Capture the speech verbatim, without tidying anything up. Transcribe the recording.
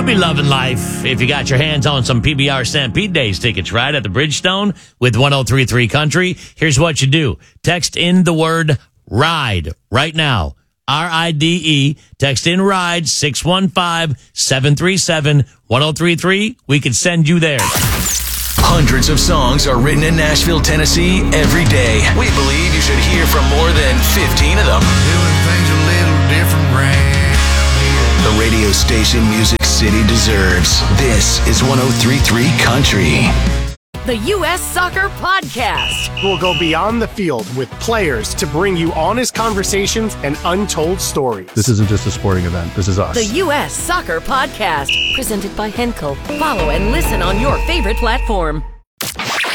be loving life if you got your hands on some P B R Stampede Days tickets, right, at the Bridgestone with one oh three three Country. Here's what you do. Text in the word RIDE right now. R I D E. Text in RIDE, six one five, seven three seven, one oh three three. We can send you there. Hundreds of songs are written in Nashville, Tennessee every day. We believe you should hear from more than fifteen of them. Doing things a little different round here. The radio station Music City deserves. This is one oh three three Country. The U S Soccer Podcast. We'll go beyond the field with players to bring you honest conversations and untold stories. This isn't just a sporting event. This is us. The U S Soccer Podcast. Presented by Henkel. Follow and listen on your favorite platform.